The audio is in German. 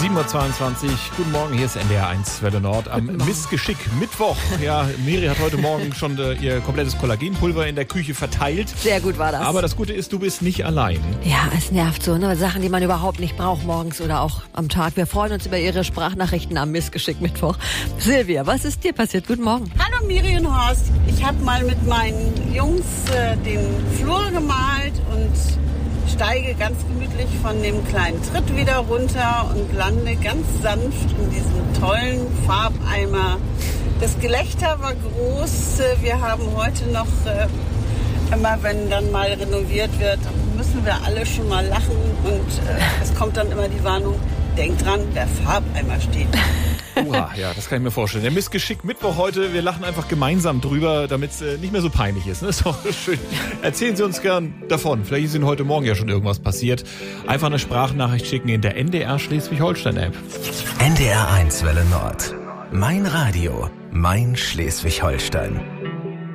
7.22 Uhr. Guten Morgen, hier ist NDR 1 Welle Nord am Missgeschick Mittwoch. Ja, Miri hat heute Morgen schon ihr komplettes Kollagenpulver in der Küche verteilt. Sehr gut war das. Aber das Gute ist, du bist nicht allein. Ja, es nervt so, ne? Sachen, die man überhaupt nicht braucht morgens oder auch am Tag. Wir freuen uns über Ihre Sprachnachrichten am Missgeschick Mittwoch. Silvia, was ist dir passiert? Guten Morgen. Hallo Miri und Horst. Ich habe mal mit meinen Jungs den Flur gemalt und steige ganz gemütlich von dem kleinen Tritt wieder runter und lande ganz sanft in diesem tollen Farbeimer. Das Gelächter war groß. Wir haben heute noch, immer wenn dann mal renoviert wird, müssen wir alle schon mal lachen. Und es kommt dann immer die Warnung, denkt dran, der Farbeimer steht. Uha, ja, das kann ich mir vorstellen. Der Missgeschick Mittwoch heute, wir lachen einfach gemeinsam drüber, damit es nicht mehr so peinlich ist. Ne? Ist doch schön. Erzählen Sie uns gern davon. Vielleicht ist Ihnen heute Morgen ja schon irgendwas passiert. Einfach eine Sprachnachricht schicken in der NDR Schleswig-Holstein-App. NDR 1 Welle Nord. Mein Radio, mein Schleswig-Holstein.